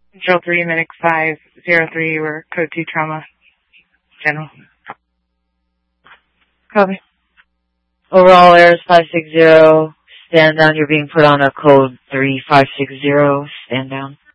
Control 3, Medic 503, we're code 2 trauma. General. Copy. Overall errors 560. Stand down. You're being put on a code 3560. Stand down.